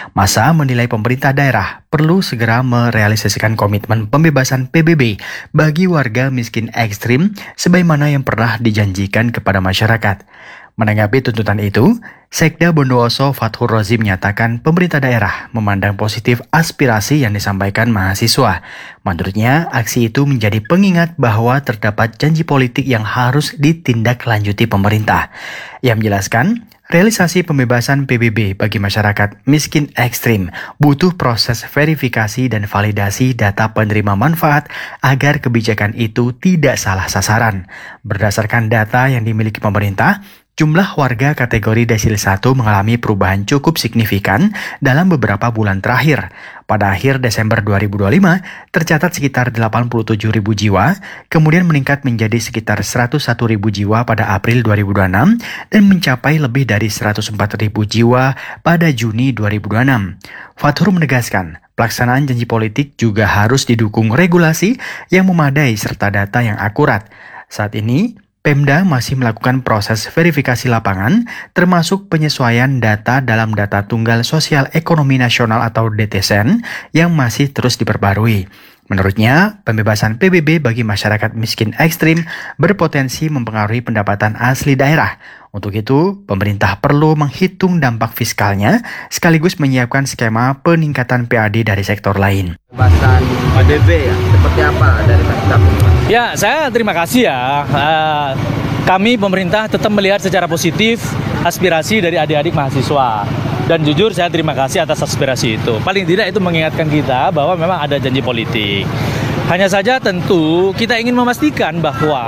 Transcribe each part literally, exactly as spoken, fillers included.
Massa menilai pemerintah daerah perlu segera merealisasikan komitmen pembebasan P B B bagi warga miskin ekstrim sebagaimana yang pernah dijanjikan kepada masyarakat. Menanggapi tuntutan itu, Sekda Bondowoso Fathur Rozzi menyatakan pemerintah daerah memandang positif aspirasi yang disampaikan mahasiswa. Menurutnya, aksi itu menjadi pengingat bahwa terdapat janji politik yang harus ditindaklanjuti pemerintah. Ia menjelaskan, realisasi pembebasan P B B bagi masyarakat miskin ekstrim butuh proses verifikasi dan validasi data penerima manfaat agar kebijakan itu tidak salah sasaran. Berdasarkan data yang dimiliki pemerintah, jumlah warga kategori desil satu mengalami perubahan cukup signifikan dalam beberapa bulan terakhir. Pada akhir Desember dua ribu dua puluh lima, tercatat sekitar delapan puluh tujuh ribu jiwa, kemudian meningkat menjadi sekitar seratus satu ribu jiwa pada April dua ribu dua puluh enam, dan mencapai lebih dari seratus empat ribu jiwa pada Juni dua ribu dua puluh enam. Fathur menegaskan, pelaksanaan janji politik juga harus didukung regulasi yang memadai serta data yang akurat. Saat ini, Pemda masih melakukan proses verifikasi lapangan, termasuk penyesuaian data dalam Data Tunggal Sosial Ekonomi Nasional atau D T S E N yang masih terus diperbarui. Menurutnya, pembebasan P B B bagi masyarakat miskin ekstrim berpotensi mempengaruhi pendapatan asli daerah. Untuk itu, pemerintah perlu menghitung dampak fiskalnya sekaligus menyiapkan skema peningkatan P A D dari sektor lain. Pembebasan P B B ya, seperti apa dari Pemda? Ya, saya terima kasih ya. Uh, kami pemerintah tetap melihat secara positif aspirasi dari adik-adik mahasiswa. Dan jujur saya terima kasih atas aspirasi itu. Paling tidak itu mengingatkan kita bahwa memang ada janji politik. Hanya saja tentu kita ingin memastikan bahwa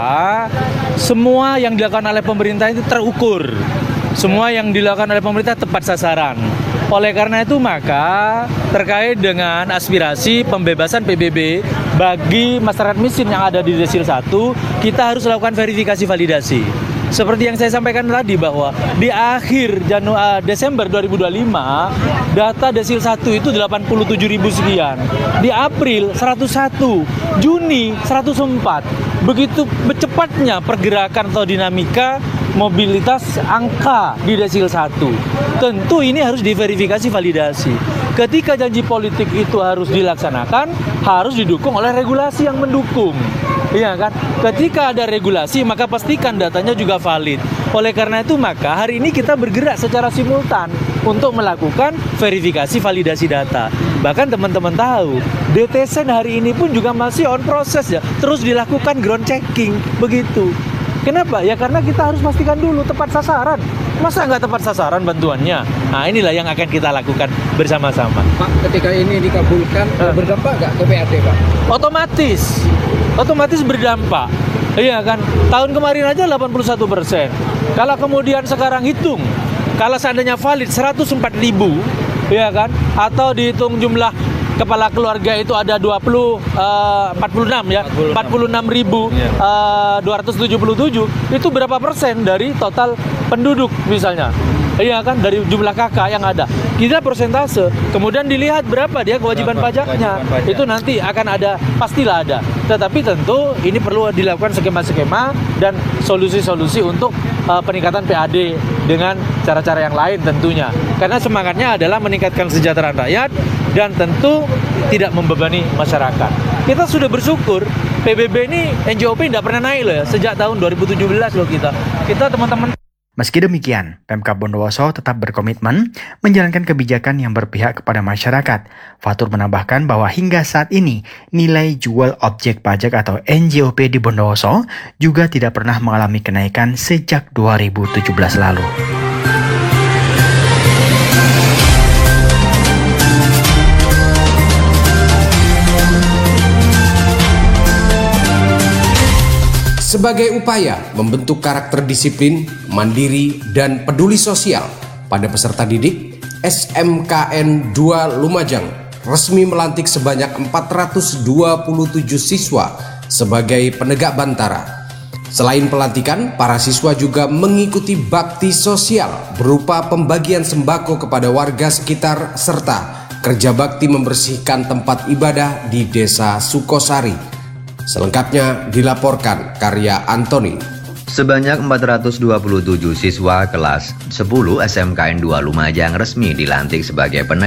semua yang dilakukan oleh pemerintah itu terukur. Semua yang dilakukan oleh pemerintah tepat sasaran. Oleh karena itu maka terkait dengan aspirasi pembebasan P B B bagi masyarakat miskin yang ada di desil satu, kita harus lakukan verifikasi validasi. Seperti yang saya sampaikan tadi bahwa di akhir Januari Desember dua ribu dua puluh lima data desil satu itu delapan puluh tujuh ribu sekian. Di April seratus satu, Juni seratus empat. Begitu cepatnya pergerakan atau dinamika mobilitas angka di desil satu. Tentu ini harus diverifikasi validasi. Ketika janji politik itu harus dilaksanakan, harus didukung oleh regulasi yang mendukung. Iya kan? Ketika ada regulasi, maka pastikan datanya juga valid. Oleh karena itu, maka hari ini kita bergerak secara simultan untuk melakukan verifikasi validasi data. Bahkan teman-teman tahu, D T S E N hari ini pun juga masih on proses ya. Terus dilakukan ground checking, begitu. Kenapa? Ya karena kita harus pastikan dulu tepat sasaran. Masa nggak tepat sasaran bantuannya? Nah inilah yang akan kita lakukan bersama-sama. Pak, ketika ini dikabulkan, uh. berdampak nggak ke P A D, Pak? Otomatis, otomatis berdampak. Iya kan? Tahun kemarin aja delapan puluh satu persen. Kalau kemudian sekarang hitung, kalau seandainya valid seratus empat ribu, iya kan? Atau dihitung jumlah kepala keluarga itu ada dua puluh, uh, empat puluh enam ya, empat puluh enam ribu dua ratus tujuh puluh tujuh, itu berapa persen dari total penduduk misalnya? Iya kan, dari jumlah K K yang ada. Kita persentase, kemudian dilihat berapa dia kewajiban berapa pajaknya. Kewajiban pajak. Itu nanti akan ada, pastilah ada. Tetapi tentu ini perlu dilakukan skema-skema dan solusi-solusi untuk uh, peningkatan P A D dengan cara-cara yang lain tentunya. Karena semangatnya adalah meningkatkan kesejahteraan rakyat dan tentu tidak membebani masyarakat. Kita sudah bersyukur P B B ini N J O P tidak pernah naik loh ya, sejak tahun dua ribu tujuh belas loh kita. Kita teman-teman. Meski demikian, Pemkab Bondowoso tetap berkomitmen menjalankan kebijakan yang berpihak kepada masyarakat. Fathur menambahkan bahwa hingga saat ini, nilai jual objek pajak atau N J O P di Bondowoso juga tidak pernah mengalami kenaikan sejak dua ribu tujuh belas lalu. Sebagai upaya membentuk karakter disiplin, mandiri, dan peduli sosial pada peserta didik, S M K N dua Lumajang resmi melantik sebanyak empat ratus dua puluh tujuh siswa sebagai penegak bantara. Selain pelantikan, para siswa juga mengikuti bakti sosial berupa pembagian sembako kepada warga sekitar serta kerja bakti membersihkan tempat ibadah di Desa Sukosari. Selengkapnya dilaporkan karya Antoni. Sebanyak empat ratus dua puluh tujuh siswa kelas sepuluh S M K N dua Lumajang resmi dilantik sebagai penegak